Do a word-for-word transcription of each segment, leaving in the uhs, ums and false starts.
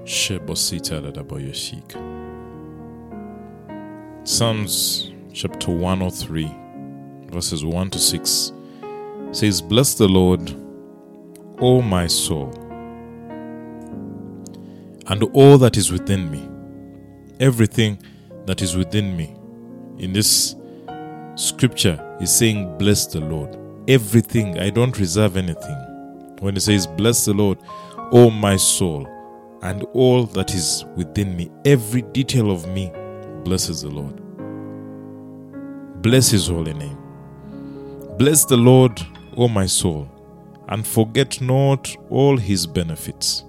Shebosita Dadaboyoshik. Psalms chapter one oh three, verses one to six says, Bless the Lord, O my soul, and all that is within me. Everything that is within me. In this scripture is saying, Bless the Lord. Everything. I don't reserve anything. When it says, Bless the Lord, O my soul, and all that is within me, every detail of me blesses the Lord. Bless his holy name. Bless the Lord, O my soul, and forget not all his benefits.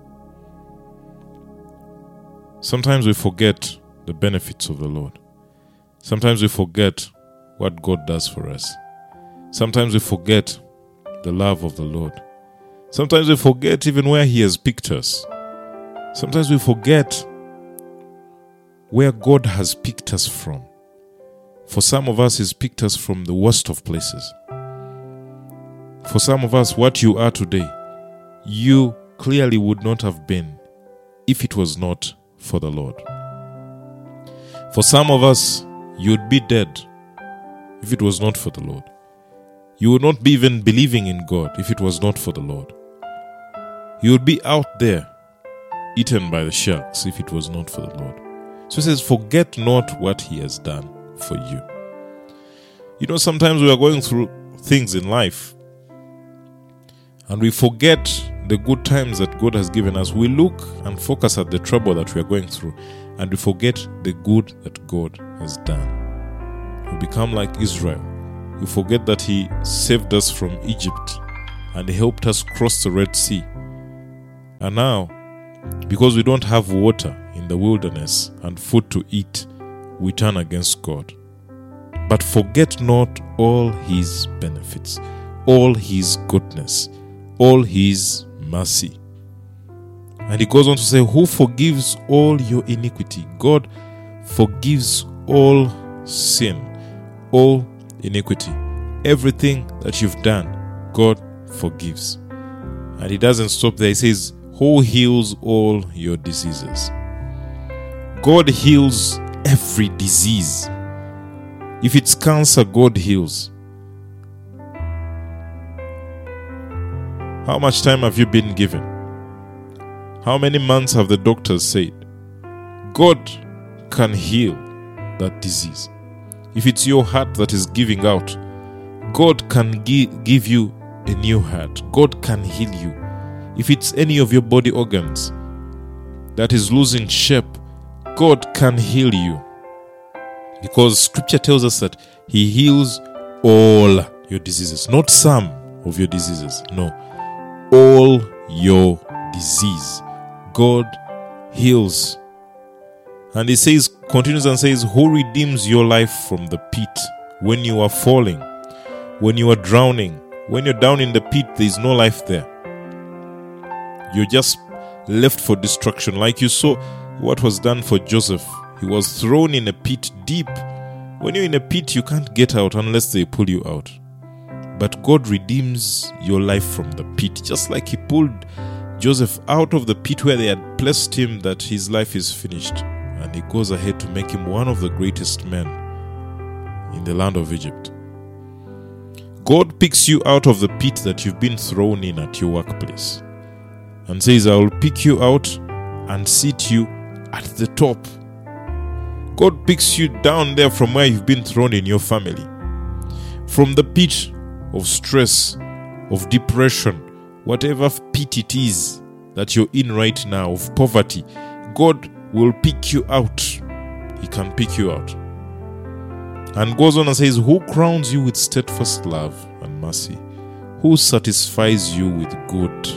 Sometimes we forget the benefits of the Lord. Sometimes we forget what God does for us. Sometimes we forget the love of the Lord. Sometimes we forget even where he has picked us. Sometimes we forget where God has picked us from. For some of us, he's picked us from the worst of places. For some of us, what you are today, you clearly would not have been if it was not for the Lord. For some of us, you'd be dead if it was not for the Lord. You would not be even believing in God if it was not for the Lord. You would be out there eaten by the sharks if it was not for the Lord. So he says, forget not what he has done for you. You know, sometimes we are going through things in life and we forget the good times that God has given us. We look and focus at the trouble that we are going through and we forget the good that God has done. We become like Israel. We forget that he saved us from Egypt and he helped us cross the Red Sea. And now, because we don't have water in the wilderness and food to eat, we turn against God. But forget not all his benefits, all his goodness, all his mercy. And he goes on to say, who forgives all your iniquity? God forgives all sin, all iniquity. Everything that you've done, God forgives. And he doesn't stop there. He says, who heals all your diseases? God heals every disease. If it's cancer, God heals. How much time have you been given? How many months have the doctors said? God can heal that disease. If it's your heart that is giving out, God can gi- give you a new heart. God can heal you. If it's any of your body organs that is losing shape, God can heal you. Because scripture tells us that he heals all your diseases. Not some of your diseases. No. All your disease. God heals. And he says, continues and says, who redeems your life from the pit when you are falling, when you are drowning, when you're down in the pit, there is no life there. You're just left for destruction. Like you saw what was done for Joseph. He was thrown in a pit deep. When you're in a pit, you can't get out unless they pull you out. But God redeems your life from the pit, just like he pulled Joseph out of the pit where they had placed him, that his life is finished. And he goes ahead to make him one of the greatest men in the land of Egypt. God picks you out of the pit that you've been thrown in at your workplace and says, I will pick you out and seat you at the top. God picks you down there from where you've been thrown in your family. From the pit of stress, of depression, whatever pit it is that you're in right now, of poverty, God will pick you out. He can pick you out. And goes on and says, who crowns you with steadfast love and mercy? Who satisfies you with good?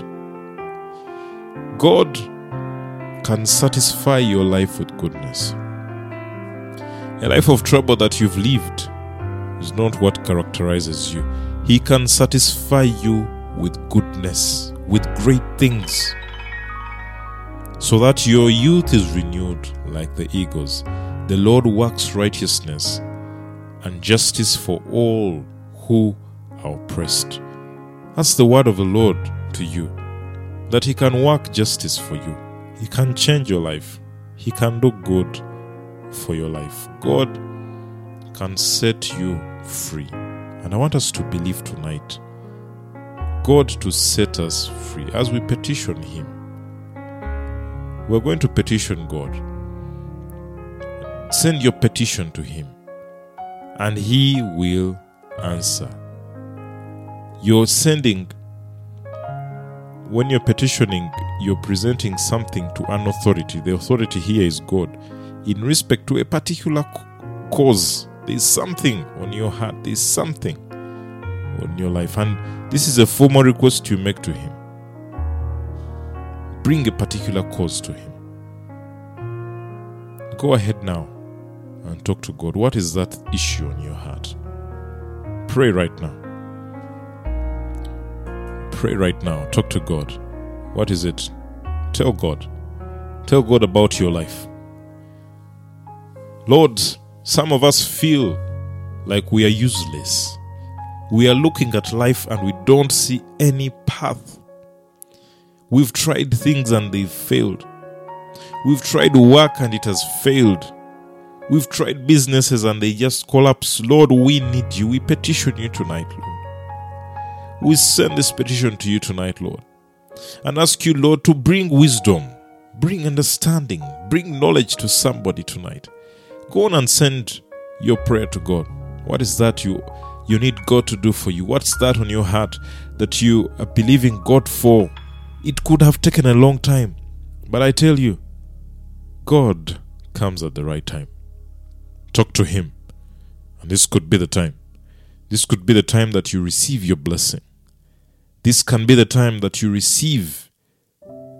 God can satisfy your life with goodness. A life of trouble that you've lived is not what characterizes you. He can satisfy you with goodness, with great things, so that your youth is renewed like the eagles. The Lord works righteousness and justice for all who are oppressed. That's the word of the Lord to you, that he can work justice for you. He can change your life. He can do good for your life. God can set you free. And I want us to believe tonight, God to set us free as we petition Him. We're going to petition God. Send your petition to Him, and He will answer. You're sending, when you're petitioning, you're presenting something to an authority. The authority here is God. In respect to a particular cause, there's something on your heart, there's something on your life, and this is a formal request you make to Him. Bring a particular cause to Him. Go ahead now and talk to God. What is that issue on your heart? Pray right now. Pray right now. Talk to God. What is it? Tell God. Tell God about your life. Lord, some of us feel like we are useless. We are looking at life and we don't see any path. We've tried things and they've failed. We've tried work and it has failed. We've tried businesses and they just collapse. Lord, we need you. We petition you tonight, Lord. We send this petition to you tonight, Lord, and ask you, Lord, to bring wisdom, bring understanding, bring knowledge to somebody tonight. Go on and send your prayer to God. What is that you, you need God to do for you? What's that on your heart that you are believing God for? It could have taken a long time, but I tell you, God comes at the right time. Talk to Him, and this could be the time. This could be the time that you receive your blessing. This can be the time that you receive